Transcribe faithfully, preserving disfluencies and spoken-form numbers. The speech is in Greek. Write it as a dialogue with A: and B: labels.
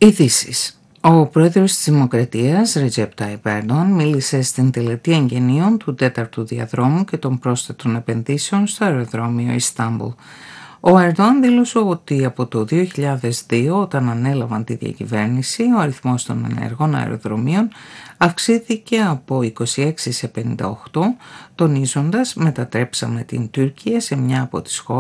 A: Ειδήσεις. Ο πρόεδρος της Δημοκρατίας, Ρετζέπ Τάιιπ Ερντογάν, μίλησε στην τελετή εγγενείων του τέταρτου διαδρόμου και των πρόσθετων επενδύσεων στο αεροδρόμιο Ιστάμπουλ. Ο Ερντογάν δήλωσε ότι από το δύο χιλιάδες δύο, όταν ανέλαβαν τη διακυβέρνηση, ο αριθμός των ενεργών αεροδρομίων αυξήθηκε από είκοσι έξι σε πενήντα οκτώ, τονίζοντας «μετατρέψαμε την Τουρκία σε μια από τις χώρες